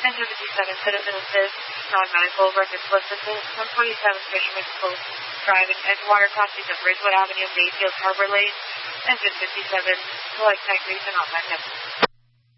Engine 57, Citizen Assist, non-medical, records listed, 127 Fisherman's Cove Drive in Edgewater, crossing of Ridgewood Avenue, Mayfield Harbor Lane. Engine 57, collect tech reason on that.